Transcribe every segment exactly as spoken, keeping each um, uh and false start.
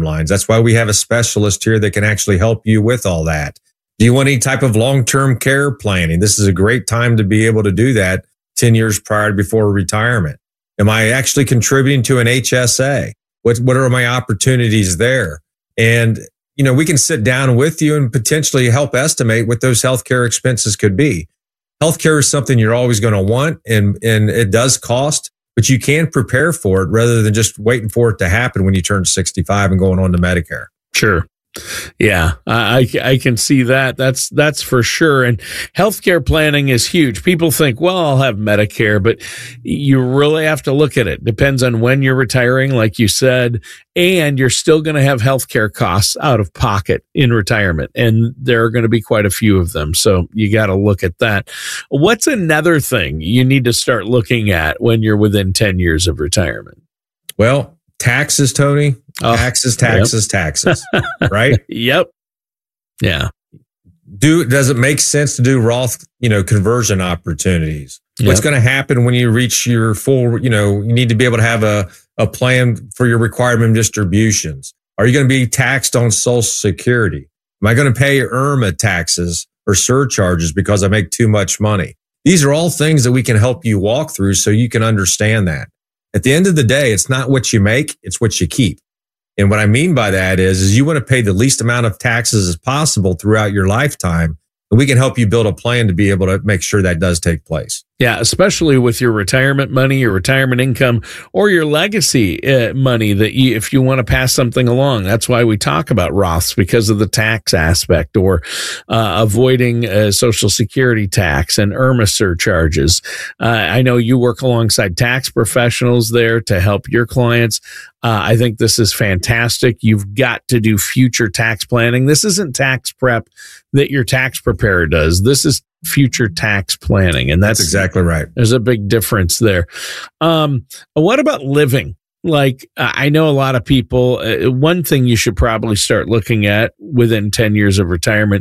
timelines. That's why we have a specialist here that can actually help you with all that. Do you want any type of long-term care planning? This is a great time to be able to do that ten years prior to before retirement. Am I actually contributing to an H S A? What, what are my opportunities there? And, you know, we can sit down with you and potentially help estimate what those healthcare expenses could be. Healthcare is something you're always going to want, and, and it does cost, but you can prepare for it rather than just waiting for it to happen when you turn sixty-five and going on to Medicare. Sure. Yeah, I, I can see that. That's that's for sure. And healthcare planning is huge. People think, well, I'll have Medicare, but you really have to look at it. Depends on when you're retiring, like you said, and you're still going to have healthcare costs out of pocket in retirement. And there are going to be quite a few of them. So you got to look at that. What's another thing you need to start looking at when you're within ten years of retirement? Well, taxes, Tony. Oh, taxes, taxes, yep. taxes, right? Yep. Yeah. Do, does it make sense to do Roth, you know, conversion opportunities? Yep. What's going to happen when you reach your full, you know, you need to be able to have a, a plan for your required minimum distributions. Are you going to be taxed on Social Security? Am I going to pay IRMA taxes or surcharges because I make too much money? These are all things that we can help you walk through so you can understand that. At the end of the day, it's not what you make, it's what you keep. And what I mean by that is, is you want to pay the least amount of taxes as possible throughout your lifetime. And we can help you build a plan to be able to make sure that does take place. Yeah, especially with your retirement money, your retirement income, or your legacy uh, money that you, if you want to pass something along. That's why we talk about Roths, because of the tax aspect, or uh, avoiding uh, Social Security tax and IRMA surcharges. Uh, I know you work alongside tax professionals there to help your clients. Uh, I think this is fantastic. You've got to do future tax planning. This isn't tax prep that your tax preparer does. This is future tax planning. And that's, that's exactly right. There's a big difference there. Um, what about living? Like, uh, I know a lot of people, uh, one thing you should probably start looking at within ten years of retirement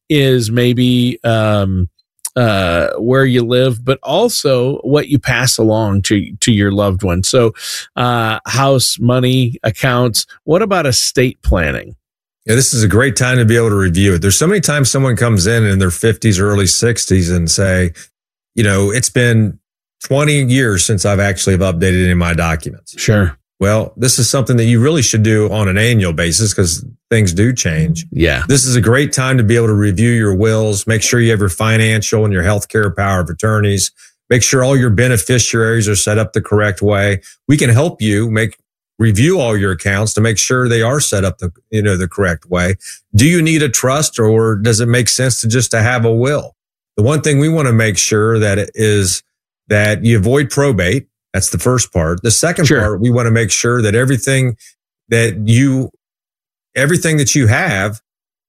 is maybe, um, uh, where you live, but also what you pass along to, to your loved one. So, uh, house, money, accounts. What about estate planning? Yeah, this is a great time to be able to review it. There's so many times someone comes in in their fifties or early sixties and say, you know, it's been twenty years since I've actually have updated any of my documents. Sure. Well, this is something that you really should do on an annual basis because things do change. Yeah. This is a great time to be able to review your wills, make sure you have your financial and your healthcare power of attorneys, make sure all your beneficiaries are set up the correct way. We can help you make review all your accounts to make sure they are set up the, you know, the correct way. Do you need a trust, or does it make sense to just to have a will? The one thing we want to make sure that it is that you avoid probate. That's the first part. The second Sure. part, we want to make sure that everything that you, everything that you have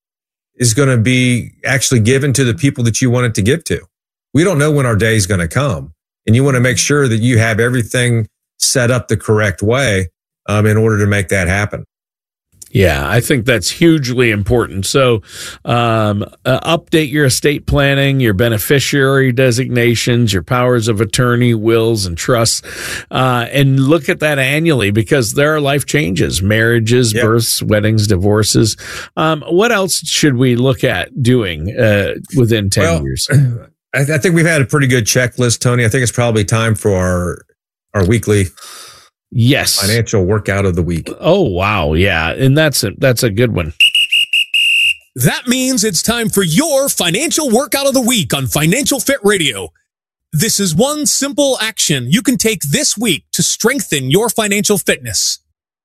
is going to be actually given to the people that you want it to give to. We don't know when our day is going to come, and you want to make sure that you have everything set up the correct way um, in order to make that happen. Yeah, I think that's hugely important. So um, uh, update your estate planning, your beneficiary designations, your powers of attorney, wills, and trusts, uh, and look at that annually, because there are life changes, marriages, yep. births, weddings, divorces. Um, what else should we look at doing uh, within ten well, years? I, th- I think we've had a pretty good checklist, Tony. I think it's probably time for our our weekly Yes. financial workout of the week. Oh, wow. Yeah. And that's a, that's a good one. That means it's time for your financial workout of the week on Financial Fit Radio. This is one simple action you can take this week to strengthen your financial fitness.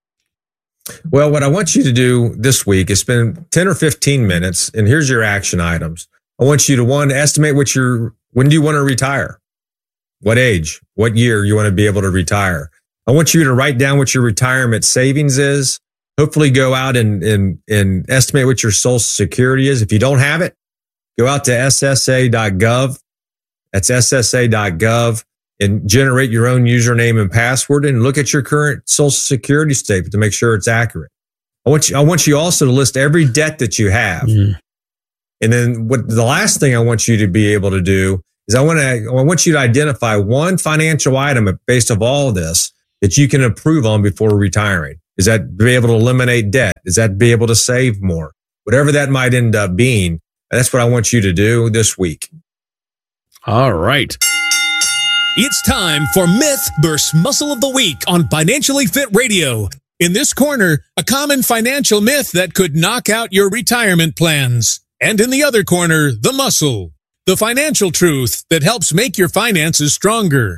Well, what I want you to do this week is spend ten or fifteen minutes, and here's your action items. I want you to, one, estimate what your, when do you want to retire? What age? What year you want to be able to retire? I want you to write down what your retirement savings is. Hopefully go out and, and, and estimate what your Social Security is. If you don't have it, go out to S S A dot gov. That's S S A dot gov, and generate your own username and password and look at your current Social Security statement to make sure it's accurate. I want you, I want you also to list every debt that you have. Mm. And then what the last thing I want you to be able to do is I want to, I want you to identify one financial item based off all of this that you can improve on before retiring. Is that be able to eliminate debt? Is that be able to save more? Whatever that might end up being, that's what I want you to do this week. All right. It's time for Myth versus Muscle of the Week on Financially Fit Radio. In this corner, a common financial myth that could knock out your retirement plans. And in the other corner, the muscle, the financial truth that helps make your finances stronger.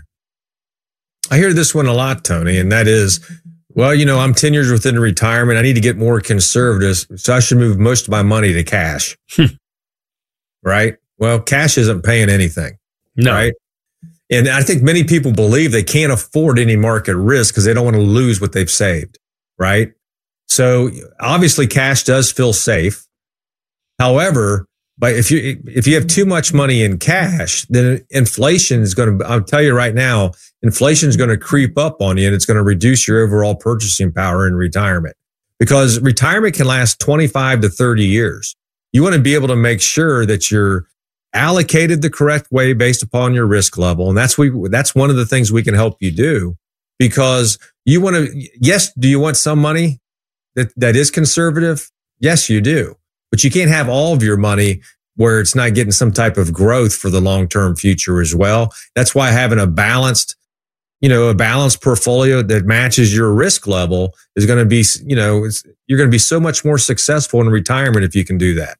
I hear this one a lot, Tony, and that is, well, you know, I'm ten years within retirement. I need to get more conservative, so I should move most of my money to cash. Right? Well, cash isn't paying anything. No. Right? And I think many people believe they can't afford any market risk because they don't want to lose what they've saved. Right? So obviously cash does feel safe. However, but if you if you have too much money in cash, then inflation is going to, I'll tell you right now, inflation is going to creep up on you and it's going to reduce your overall purchasing power in retirement, because retirement can last twenty-five to thirty years. You want to be able to make sure that you're allocated the correct way based upon your risk level. And that's we that's one of the things we can help you do, because you want to, yes, do you want some money that, that is conservative? Yes, you do. But you can't have all of your money where it's not getting some type of growth for the long-term future as well. That's why having a balanced, you know, a balanced portfolio that matches your risk level is going to be, you know, it's, you're going to be so much more successful in retirement if you can do that.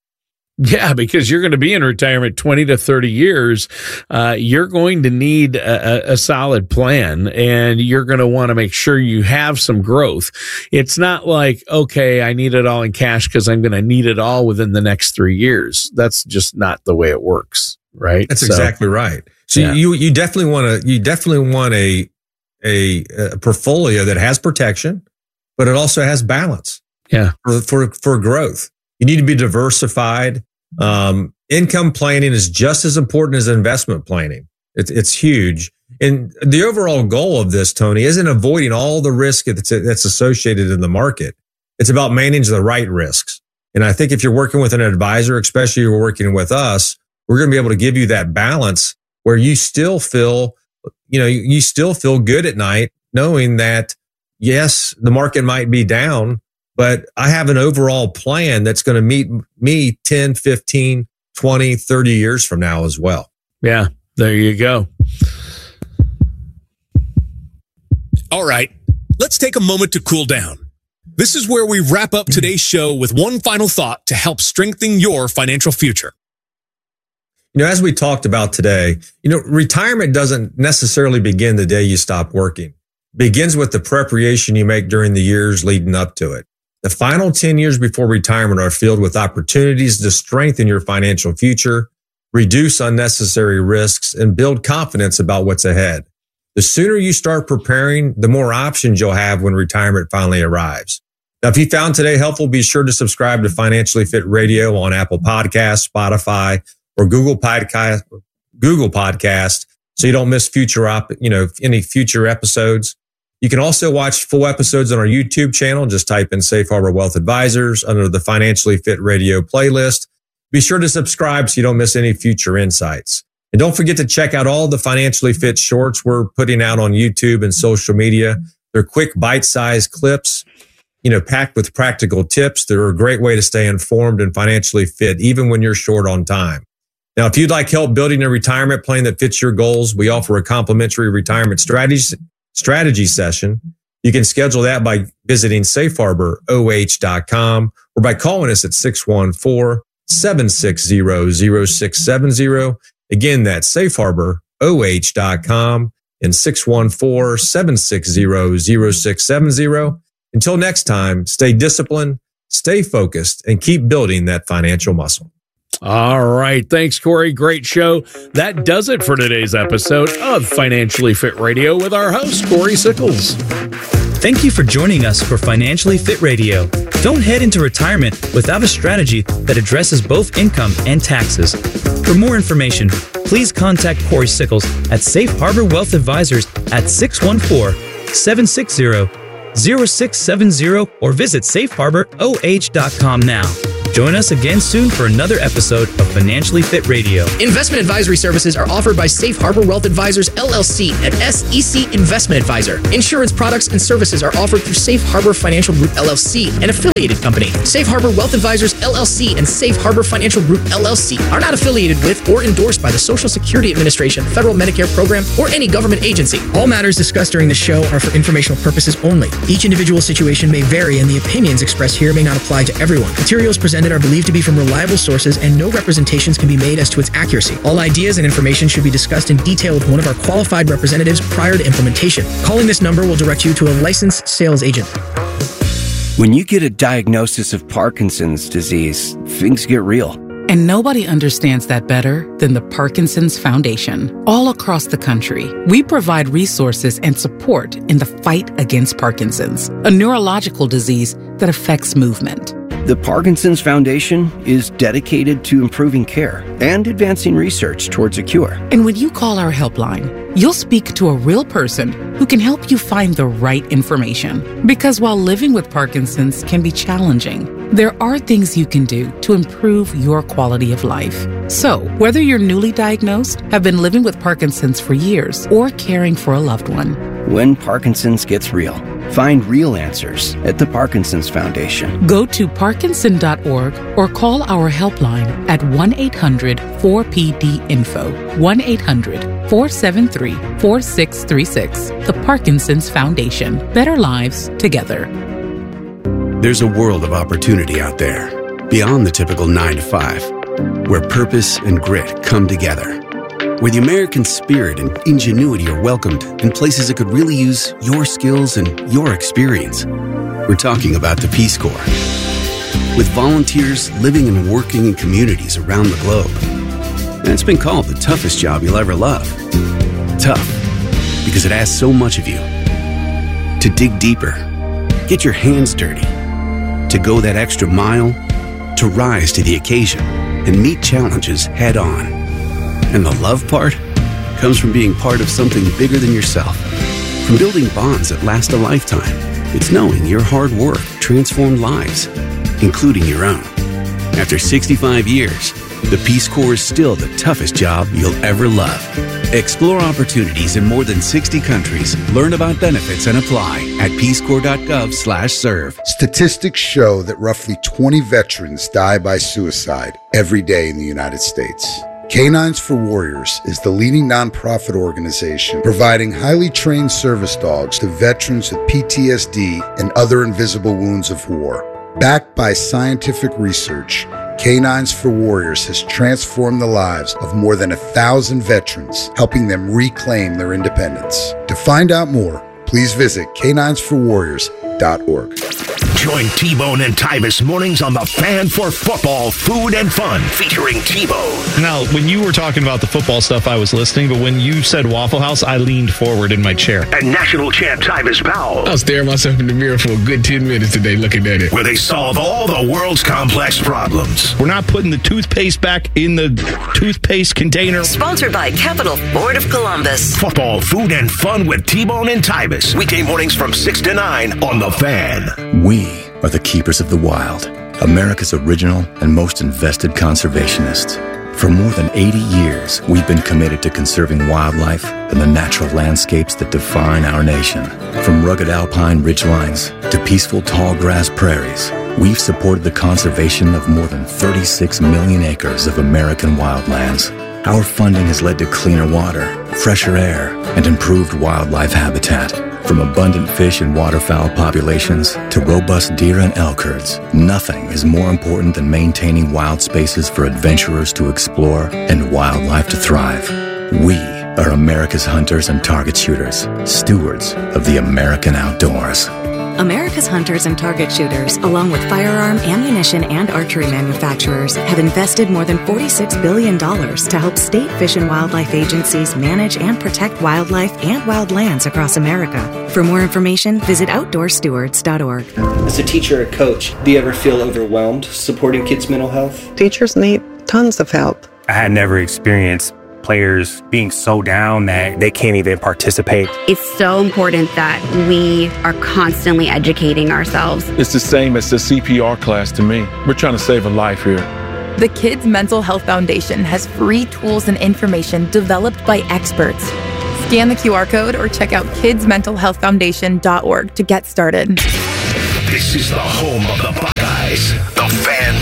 Yeah, because you're going to be in retirement twenty to thirty years. Uh, you're going to need a, a solid plan, and you're going to want to make sure you have some growth. It's not like, okay, I need it all in cash because I'm going to need it all within the next three years. That's just not the way it works, right? That's so, exactly right. So yeah. you you definitely want to you definitely want a, a a portfolio that has protection, but it also has balance. Yeah, for for, for growth. You need to be diversified. Um, income planning is just as important as investment planning. It's, it's huge. And the overall goal of this, Tony, isn't avoiding all the risk that's, that's associated in the market. It's about managing the right risks. And I think if you're working with an advisor, especially if you're working with us, we're going to be able to give you that balance where you still feel, you know, you still feel good at night knowing that, yes, the market might be down, but I have an overall plan that's going to meet me ten, fifteen, twenty, thirty years from now as well. Yeah, there you go. All right, let's take a moment to cool down. This is where we wrap up today's show with one final thought to help strengthen your financial future. You know, as we talked about today, you know, retirement doesn't necessarily begin the day you stop working. It begins with the preparation you make during the years leading up to it. The final ten years before retirement are filled with opportunities to strengthen your financial future, reduce unnecessary risks, and build confidence about what's ahead. The sooner you start preparing, the more options you'll have when retirement finally arrives. Now, if you found today helpful, be sure to subscribe to Financially Fit Radio on Apple Podcasts, Spotify, or Google Podcast, Google Podcast, so you don't miss future, op, you know, any future episodes. You can also watch full episodes on our YouTube channel. Just type in Safe Harbor Wealth Advisors under the Financially Fit Radio playlist. Be sure to subscribe so you don't miss any future insights. And don't forget to check out all the Financially Fit shorts we're putting out on YouTube and social media. They're quick, bite-sized clips, you know, packed with practical tips. They're a great way to stay informed and financially fit, even when you're short on time. Now, if you'd like help building a retirement plan that fits your goals, we offer a complimentary retirement strategy strategy session. You can schedule that by visiting safe harbor o h dot com or by calling us at six one four, seven six zero, zero six seven zero. Again, that's safe harbor o h dot com and six one four, seven six zero, zero six seven zero. Until next time, stay disciplined, stay focused, and keep building that financial muscle. All right. Thanks, Corey. Great show. That does it for today's episode of Financially Fit Radio with our host, Corey Sickles. Thank you for joining us for Financially Fit Radio. Don't head into retirement without a strategy that addresses both income and taxes. For more information, please contact Corey Sickles at Safe Harbor Wealth Advisors at six one four, seven six zero, zero six seven zero or visit safe harbor o h dot com now. Join us again soon for another episode of Financially Fit Radio. Investment advisory services are offered by Safe Harbor Wealth Advisors, L L C, and S E C Investment Advisor. Insurance products and services are offered through Safe Harbor Financial Group, L L C, an affiliated company. Safe Harbor Wealth Advisors, L L C, and Safe Harbor Financial Group, L L C, are not affiliated with or endorsed by the Social Security Administration, Federal Medicare Program, or any government agency. All matters discussed during the show are for informational purposes only. Each individual situation may vary, and the opinions expressed here may not apply to everyone. Materials presented are believed to be from reliable sources, and no representations can be made as to its accuracy. All ideas and information should be discussed in detail with one of our qualified representatives prior to implementation. Calling this number will direct you to a licensed sales agent. When you get a diagnosis of Parkinson's disease, things get real. And nobody understands that better than the Parkinson's Foundation. All across the country, we provide resources and support in the fight against Parkinson's, a neurological disease that affects movement. The Parkinson's Foundation is dedicated to improving care and advancing research towards a cure. And when you call our helpline, you'll speak to a real person who can help you find the right information. Because while living with Parkinson's can be challenging, there are things you can do to improve your quality of life. So, whether you're newly diagnosed, have been living with Parkinson's for years, or caring for a loved one, when Parkinson's gets real, find real answers at the Parkinson's Foundation. Go to parkinson dot org or call our helpline at one eight hundred four P D info, one eight hundred four seven three four six three six. The Parkinson's Foundation. Better lives together. There's a world of opportunity out there, beyond the typical nine to five, where purpose and grit come together, where the American spirit and ingenuity are welcomed in places that could really use your skills and your experience. We're talking about the Peace Corps. With volunteers living and working in communities around the globe. And it's been called the toughest job you'll ever love. Tough, because it asks so much of you. To dig deeper, get your hands dirty, to go that extra mile, to rise to the occasion and meet challenges head on. And the love part comes from being part of something bigger than yourself. From building bonds that last a lifetime, it's knowing your hard work transformed lives, including your own. After sixty-five years, the Peace Corps is still the toughest job you'll ever love. Explore opportunities in more than sixty countries. Learn about benefits and apply at peacecorps.gov slash serve. Statistics show that roughly twenty veterans die by suicide every day in the United States. Canines for Warriors is the leading nonprofit organization providing highly trained service dogs to veterans with P T S D and other invisible wounds of war. Backed by scientific research, Canines for Warriors has transformed the lives of more than a thousand veterans, helping them reclaim their independence. To find out more, please visit canines for warriors dot org. Join T-Bone and Tybus mornings on the Fan for Football, Food and Fun, featuring T-Bone. Now, when you were talking about the football stuff, I was listening, but when you said Waffle House, I leaned forward in my chair. And national champ Tybus Powell. I was staring myself in the mirror for a good ten minutes today looking at it. Where they solve all the world's complex problems. We're not putting the toothpaste back in the toothpaste container. Sponsored by Capital Ford of Columbus. Football, Food and Fun with T-Bone and Tybus. Weekday mornings from six to nine on The Fan. We are the keepers of the wild, America's original and most invested conservationists. For more than eighty years, we've been committed to conserving wildlife and the natural landscapes that define our nation. From rugged alpine ridgelines to peaceful tall grass prairies, we've supported the conservation of more than thirty-six million acres of American wildlands. Our funding has led to cleaner water, fresher air, and improved wildlife habitat. From abundant fish and waterfowl populations to robust deer and elk herds, nothing is more important than maintaining wild spaces for adventurers to explore and wildlife to thrive. We are America's hunters and target shooters, stewards of the American outdoors. America's hunters and target shooters, along with firearm, ammunition, and archery manufacturers, have invested more than forty-six billion dollars to help state fish and wildlife agencies manage and protect wildlife and wildlands across America. For more information, visit outdoor stewards dot org. As a teacher or coach, do you ever feel overwhelmed supporting kids' mental health? Teachers need tons of help. I had never experienced players being so down that they can't even participate. It's so important that we are constantly educating ourselves. It's the same as the C P R class to me. We're trying to save a life here. The Kids Mental Health Foundation has free tools and information developed by experts. Scan the Q R code or check out kids mental health foundation dot org to get started. This is the home of the Buckeyes, the Fan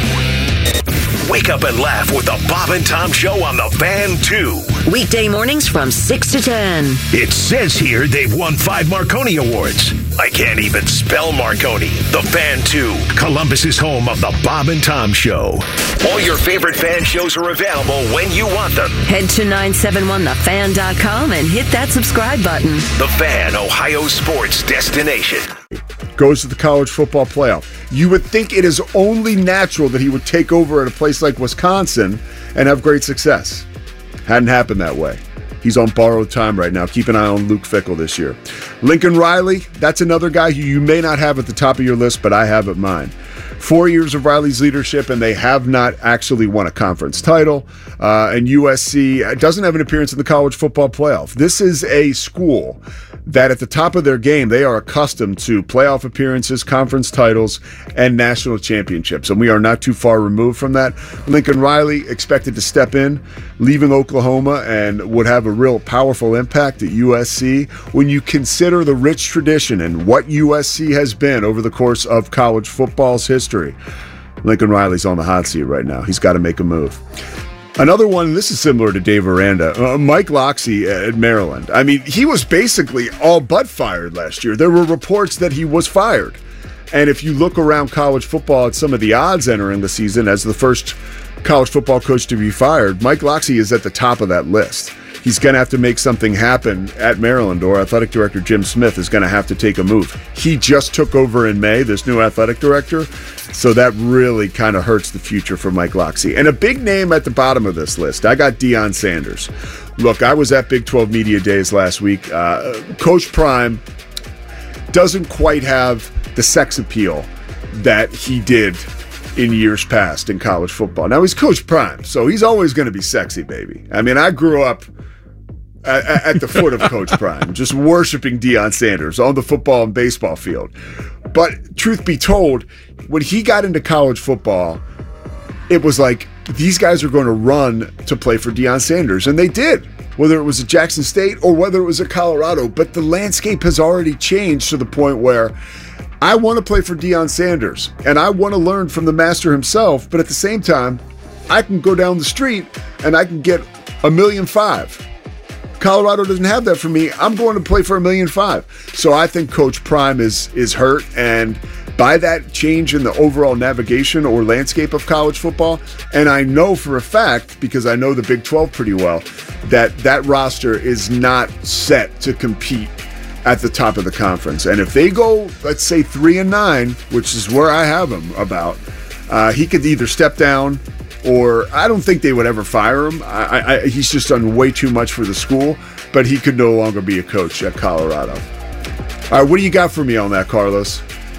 two. Wake up and laugh with the Bob and Tom Show on the Fan two. Weekday mornings from six to ten. It says here they've won five Marconi Awards. I can't even spell Marconi. The Fan two, Columbus's home of the Bob and Tom Show. All your favorite Fan shows are available when you want them. Head to nine seven one the fan dot com and hit that subscribe button. The Fan, Ohio sports destination. Goes to the college football playoff. You would think it is only natural that he would take over at a place like Wisconsin and have great success. Hadn't happened that way. He's on borrowed time right now. Keep an eye on Luke Fickell this year. Lincoln Riley, that's another guy who you may not have at the top of your list, but I have at mine. Four years of Riley's leadership, and they have not actually won a conference title. Uh, and U S C doesn't have an appearance in the college football playoff. This is a school that at the top of their game, they are accustomed to playoff appearances, conference titles, and national championships. And we are not too far removed from that. Lincoln Riley expected to step in, leaving Oklahoma, and would have a real powerful impact at U S C. When you consider the rich tradition and what U S C has been over the course of college football's history, Lincoln Riley's on the hot seat right now. He's got to make a move. Another one, this is similar to Dave Aranda, uh, Mike Locksley at Maryland. I mean, he was basically all but fired last year. There were reports that he was fired. And if you look around college football at some of the odds entering the season as the first college football coach to be fired, Mike Locksley is at the top of that list. He's going to have to make something happen at Maryland, or athletic director Jim Smith is going to have to take a move. He just took over in May, this new athletic director, so that really kind of hurts the future for Mike Locksley. And a big name at the bottom of this list, I got Deion Sanders. Look, I was at Big twelve Media Days last week. Uh, Coach Prime doesn't quite have the sex appeal that he did in years past in college football. Now, he's Coach Prime, so he's always going to be sexy, baby. I mean, I grew up at, at the foot of Coach Prime, just worshiping Deion Sanders on the football and baseball field. But truth be told, when he got into college football, it was like these guys are going to run to play for Deion Sanders, and they did, whether it was at Jackson State or whether it was at Colorado. But the landscape has already changed to the point where I want to play for Deion Sanders, and I want to learn from the master himself, but at the same time, I can go down the street and I can get a million five. Colorado doesn't have that for me. I'm going to play for a million five. So I think Coach Prime is is hurt, and by that change in the overall navigation or landscape of college football, and I know for a fact, because I know the Big twelve pretty well, that that roster is not set to compete at the top of the conference. And if they go, let's say three and nine, which is where I have him about, uh, he could either step down, or I don't think they would ever fire him. I, I, he's just done way too much for the school, but he could no longer be a coach at Colorado. All right, what do you got for me on that, Carlos?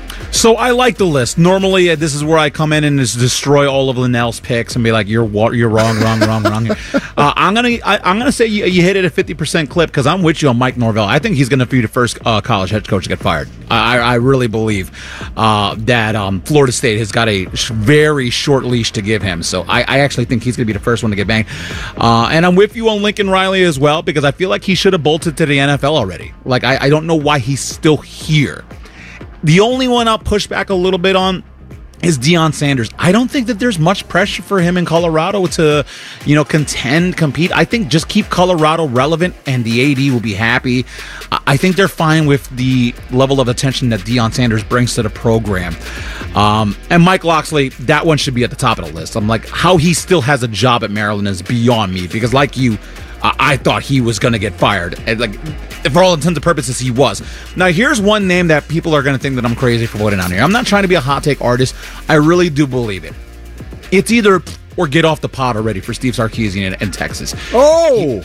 So I like the list. Normally, uh, this is where I come in and just destroy all of Linnell's picks and be like, "You're wa- you're wrong, wrong, wrong, wrong." Uh, I'm gonna I, I'm gonna say you, you hit it at fifty percent clip because I'm with you on Mike Norvell. I think he's gonna be the first uh, college head coach to get fired. I, I really believe uh, that um, Florida State has got a sh- very short leash to give him. So I, I actually think he's gonna be the first one to get banged. Uh, and I'm with you on Lincoln Riley as well because I feel like he should have bolted to the N F L already. Like I, I don't know why he's still here. The only one I'll push back a little bit on is Deion Sanders. I don't think that there's much pressure for him in Colorado to, you know, contend, compete. I think just keep Colorado relevant and the A D will be happy. I think they're fine with the level of attention that Deion Sanders brings to the program. Um, and Mike Locksley, that one should be at the top of the list. I'm like, how he still has a job at Maryland is beyond me because like you, I thought he was going to get fired. And like, for all intents and purposes, he was. Now, here's one name that people are going to think that I'm crazy for putting on here. I'm not trying to be a hot take artist. I really do believe it. It's either or get off the pot already for Steve Sarkisian in, in Texas. Oh!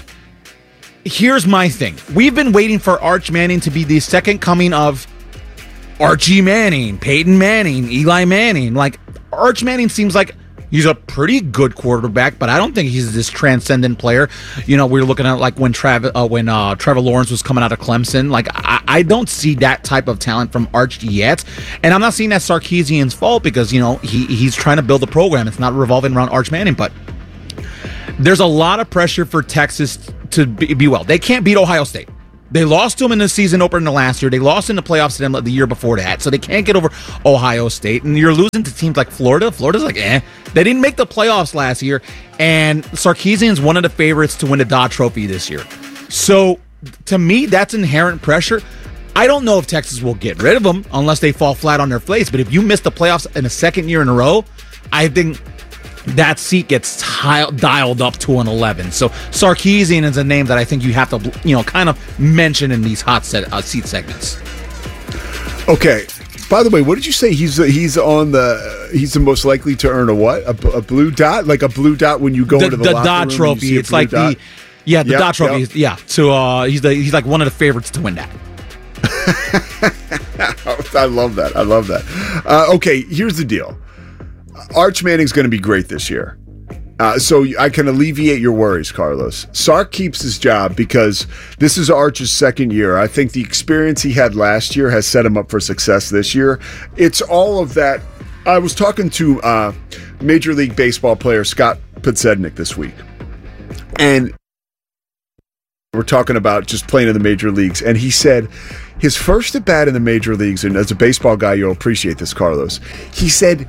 Here's my thing. We've been waiting for Arch Manning to be the second coming of Archie Manning, Peyton Manning, Eli Manning. Like, Arch Manning seems like He's a pretty good quarterback, but I don't think he's this transcendent player. You know, we were looking at like when Trav, uh, when uh, Trevor Lawrence was coming out of Clemson. Like, I, I don't see that type of talent from Arch yet, and I'm not saying that's Sarkisian's fault because you know he he's trying to build a program. It's not revolving around Arch Manning, but there's a lot of pressure for Texas to be, be well. They can't beat Ohio State. They lost to them in the season opener last year. They lost in the playoffs to them the year before that. So they can't get over Ohio State. And you're losing to teams like Florida. Florida's like, eh. They didn't make the playoffs last year. And Sarkisian's one of the favorites to win the Dodd Trophy this year. So to me, that's inherent pressure. I don't know if Texas will get rid of them unless they fall flat on their face. But if you miss the playoffs in a second year in a row, I think that seat gets tile- dialed up to an eleven. So Sarkisian is a name that I think you have to, you know, kind of mention in these hot set, uh, seat segments. Okay. By the way, what did you say? He's he's on the he's the most likely to earn a what? A, a blue dot, like a blue dot when you go the, into the, the locker Dodd room Trophy. It's like dot? the yeah, the yep, Dodd Trophy. Yep. Yeah. So uh, he's the he's like one of the favorites to win that. I love that. I love that. Uh, okay, here's the deal. Arch Manning's going to be great this year. Uh, so I can alleviate your worries, Carlos. Sark keeps his job because this is Arch's second year. I think the experience he had last year has set him up for success this year. It's all of that. I was talking to uh, Major League Baseball player Scott Podsednik this week. And we're talking about just playing in the major leagues. And he said his first at bat in the major leagues, and as a baseball guy, you'll appreciate this, Carlos. He said,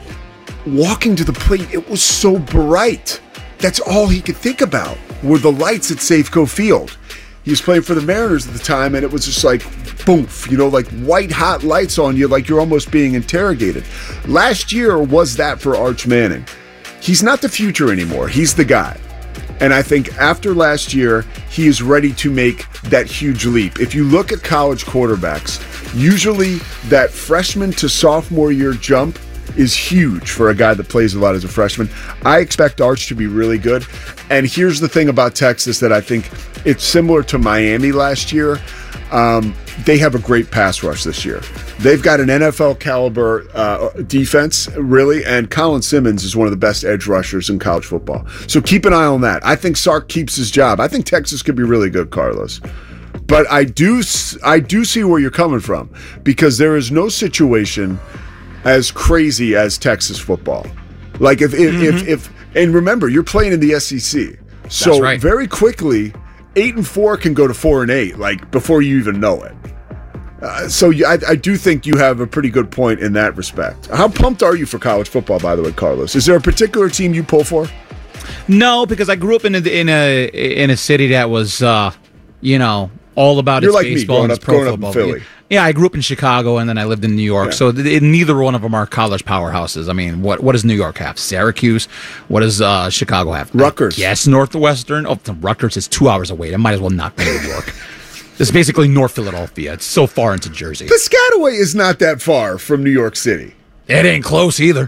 walking to the plate, it was so bright. That's all he could think about were the lights at Safeco Field. He was playing for the Mariners at the time, and it was just like, boom, you know, like white hot lights on you, like you're almost being interrogated. Last year was that for Arch Manning. He's not the future anymore. He's the guy. And I think after last year, he is ready to make that huge leap. If you look at college quarterbacks, usually that freshman to sophomore year jump is huge for a guy that plays a lot as a freshman. I expect Arch to be really good. And here's the thing about Texas that I think it's similar to Miami last year. Um, they have a great pass rush this year. They've got an N F L caliber uh, defense, really, and Colin Simmons is one of the best edge rushers in college football. So keep an eye on that. I think Sark keeps his job. I think Texas could be really good, Carlos. But I do, I do see where you're coming from because there is no situation as crazy as Texas football. Like if if, mm-hmm. if if and remember, you're playing in the S E C. So right. Very quickly, eight and four can go to four and eight, like before you even know it. Uh, so I, I do think you have a pretty good point in that respect. How pumped are you for college football, by the way, Carlos? Is there a particular team you pull for? No, because I grew up in a in a in a city that was, uh, you know, all about You're its like baseball me, and its up, pro football. Up in Philly. Yeah, I grew up in Chicago and then I lived in New York. Yeah. So th- neither one of them are college powerhouses. I mean, what what does New York have? Syracuse. What does uh, Chicago have? Rutgers. Yes, Northwestern. Oh, Rutgers is two hours away. That might as well not be New York. It's basically North Philadelphia. It's so far into Jersey. Piscataway is not that far from New York City. It ain't close either.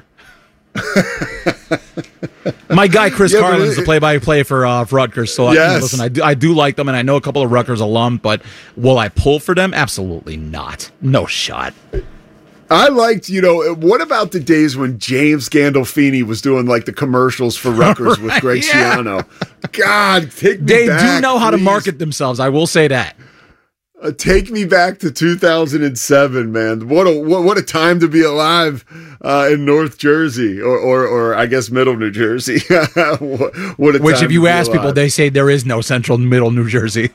My guy Chris yeah, Carlin is the play-by-play for, uh, for Rutgers, so yes. I, you know, listen, I do, I do like them, and I know a couple of Rutgers alum, but will I pull for them? Absolutely not. No shot. I liked, you know, what about the days when James Gandolfini was doing like the commercials for Rutgers right, with Greg yeah. Schiano? God, take me they back. They do know how please. to market themselves, I will say that. Uh, take me back to two thousand seven, man. What a what, what a time to be alive uh, in North Jersey, or, or or I guess Middle New Jersey. what, what a Which, time if you ask alive. people, they say there is no Central Middle New Jersey.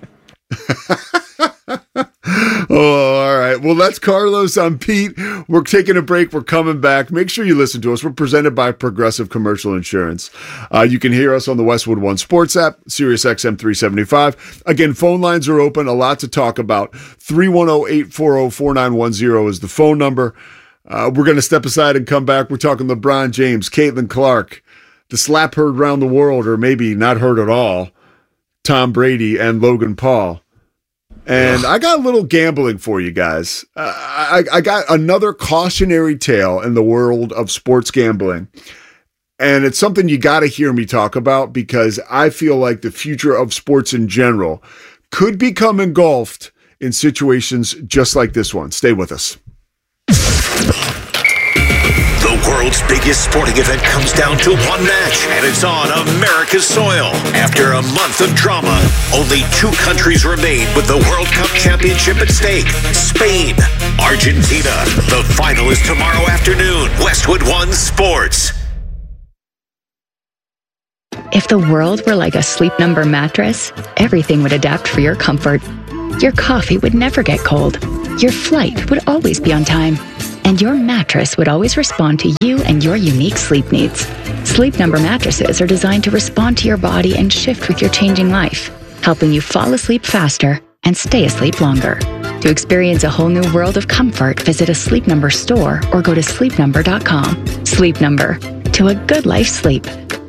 Oh, all right. Well, that's Carlos. I'm Pete. We're taking a break. We're coming back. Make sure you listen to us. We're presented by Progressive Commercial Insurance. Uh, you can hear us on the Westwood One Sports app, Sirius X M three seventy-five. Again, phone lines are open. A lot to talk about. three one zero, eight four zero, four nine one zero is the phone number. Uh, we're going to step aside and come back. We're talking LeBron James, Caitlin Clark, the slap heard around the world, or maybe not heard at all, Tom Brady and Logan Paul. And I got a little gambling for you guys. Uh, I, I got another cautionary tale in the world of sports gambling. And it's something you got to hear me talk about because I feel like the future of sports in general could become engulfed in situations just like this one. Stay with us. The world's biggest sporting event comes down to one match, and it's on America's soil. After a month of drama, only two countries remain with the World Cup championship at stake. Spain, Argentina. The final is tomorrow afternoon. Westwood One Sports. If the world were like a Sleep Number mattress, everything would adapt for your comfort. Your coffee would never get cold. Your flight would always be on time. And your mattress would always respond to you and your unique sleep needs. Sleep Number mattresses are designed to respond to your body and shift with your changing life, helping you fall asleep faster and stay asleep longer. To experience a whole new world of comfort, visit a Sleep Number store or go to sleep number dot com. Sleep Number. To a good life sleep.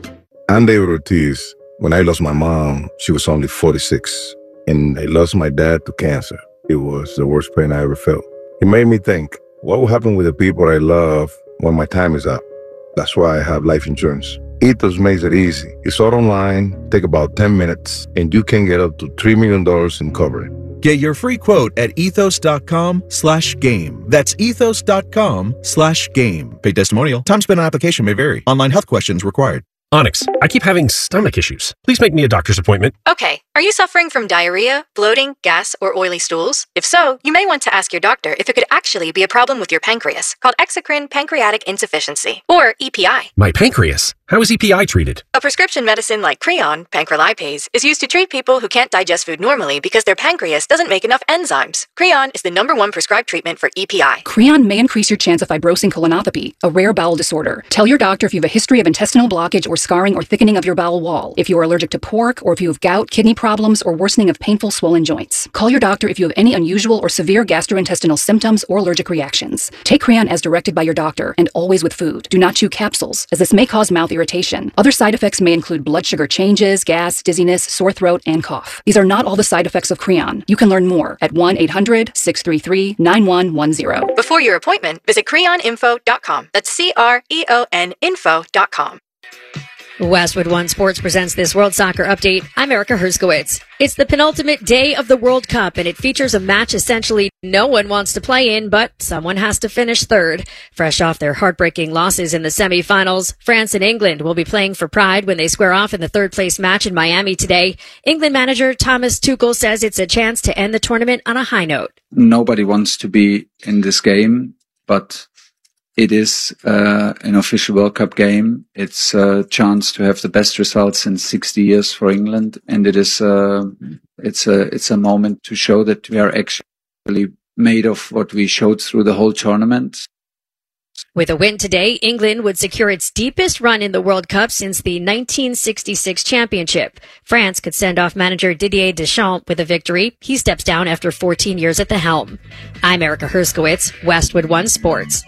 I'm David Ortiz. When I lost my mom, she was only forty-six. And I lost my dad to cancer. It was the worst pain I ever felt. It made me think, what will happen with the people I love when my time is up? That's why I have life insurance. Ethos makes it easy. It's all online, take about ten minutes, and you can get up to three million dollars in coverage. Get your free quote at ethos.com slash game. That's ethos.com slash game. Paid testimonial. Time spent on application may vary. Online health questions required. Onyx, I keep having stomach issues. Please make me a doctor's appointment. Okay, are you suffering from diarrhea, bloating, gas, or oily stools? If so, you may want to ask your doctor if it could actually be a problem with your pancreas, called exocrine pancreatic insufficiency, or E P I. My pancreas? How is E P I treated? A prescription medicine like Creon, pancrelipase, is used to treat people who can't digest food normally because their pancreas doesn't make enough enzymes. Creon is the number one prescribed treatment for E P I. Creon may increase your chance of fibrosing colonopathy, a rare bowel disorder. Tell your doctor if you have a history of intestinal blockage or scarring or thickening of your bowel wall, if you are allergic to pork, or if you have gout, kidney problems, or worsening of painful swollen joints. Call your doctor if you have any unusual or severe gastrointestinal symptoms or allergic reactions. Take Creon as directed by your doctor, and always with food. Do not chew capsules, as this may cause mouth irritation. Other side effects may include blood sugar changes, gas, dizziness, sore throat, and cough. These are not all the side effects of Creon. You can learn more at one eight hundred, six three three, nine one one zero. Before your appointment, visit creon info dot com. That's C R E O N info dot com. Westwood One Sports presents this World Soccer Update. I'm Erica Herskowitz. It's the penultimate day of the World Cup, and it features a match essentially no one wants to play in, but someone has to finish third. Fresh off their heartbreaking losses in the semifinals, France and England will be playing for pride when they square off in the third-place match in Miami today. England manager Thomas Tuchel says it's a chance to end the tournament on a high note. Nobody wants to be in this game, but it is uh, an official World Cup game. It's a chance to have the best results in sixty years for England, and it is uh, it's a it's a moment to show that we are actually made of what we showed through the whole tournament. With a win today, England would secure its deepest run in the World Cup since the nineteen sixty-six championship. France could send off manager Didier Deschamps with a victory. He steps down after fourteen years at the helm. I'm Erica Herskowitz, Westwood One Sports.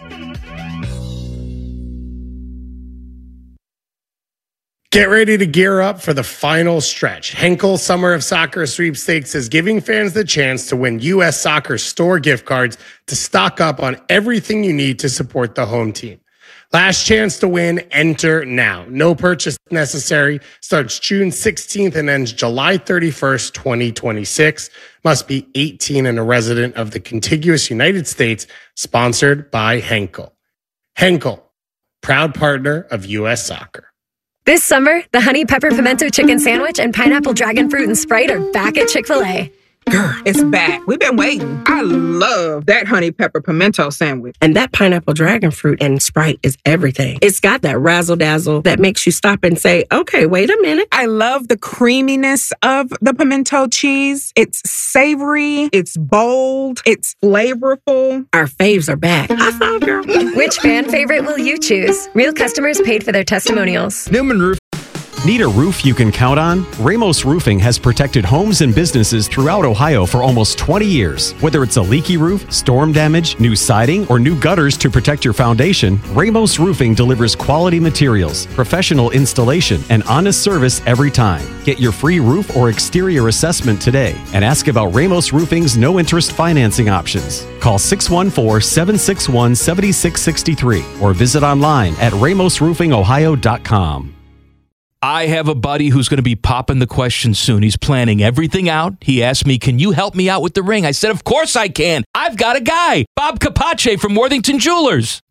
Get ready to gear up for the final stretch. Henkel Summer of Soccer Sweepstakes is giving fans the chance to win U S Soccer store gift cards to stock up on everything you need to support the home team. Last chance to win, enter now. No purchase necessary. Starts June sixteenth and ends July thirty-first, twenty twenty-six. Must be eighteen and a resident of the contiguous United States. Sponsored by Henkel. Henkel, proud partner of U S Soccer. This summer, the Honey Pepper Pimento Chicken Sandwich and Pineapple Dragon Fruit and Sprite are back at Chick-fil-A. Girl, it's back. We've been waiting. I love that Honey Pepper Pimento Sandwich. And that Pineapple Dragon Fruit and Sprite is everything. It's got that razzle-dazzle that makes you stop and say, okay, wait a minute. I love the creaminess of the pimento cheese. It's savory. It's bold. It's flavorful. Our faves are back. I saw, girl. Which fan favorite will you choose? Real customers paid for their testimonials. Newman Roof. Need a roof you can count on? Ramos Roofing has protected homes and businesses throughout Ohio for almost twenty years. Whether it's a leaky roof, storm damage, new siding, or new gutters to protect your foundation, Ramos Roofing delivers quality materials, professional installation, and honest service every time. Get your free roof or exterior assessment today and ask about Ramos Roofing's no-interest financing options. Call six one four, seven six one, seven six six three or visit online at ramos roofing ohio dot com. I have a buddy who's going to be popping the question soon. He's planning everything out. He asked me, can you help me out with the ring? I said, of course I can. I've got a guy, Bob Capace from Worthington Jewelers.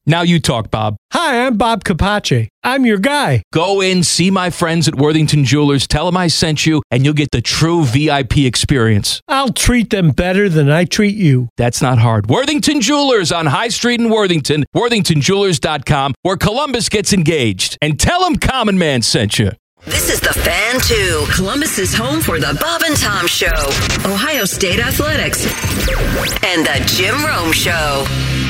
Now you talk, Bob. Hi, I'm Bob Capace. I'm your guy. Go in, see my friends at Worthington Jewelers, tell them I sent you, and you'll get the true V I P experience. I'll treat them better than I treat you. That's not hard. Worthington Jewelers on High Street in Worthington, worthington jewelers dot com, where Columbus gets engaged. And tell them Common Man sent you. This is the Fan two, Columbus's home for the Bob and Tom Show, Ohio State Athletics, and the Jim Rome Show.